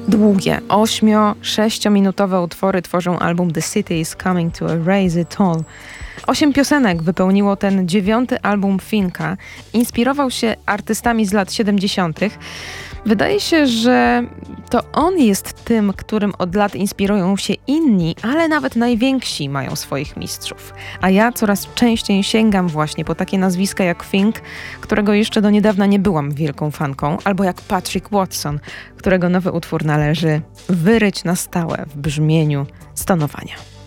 Długie, 8-6-minutowe utwory tworzą album The City is Coming to Erase It All. 8 piosenek wypełniło ten 9. album Finka. Inspirował się artystami z lat 70. Wydaje się, że to on jest tym, którym od lat inspirują się inni, ale nawet najwięksi mają swoich mistrzów. A ja coraz częściej sięgam właśnie po takie nazwiska jak Fink, którego jeszcze do niedawna nie byłam wielką fanką, albo jak Patrick Watson, którego nowy utwór należy wyryć na stałe w brzmieniu stonowania.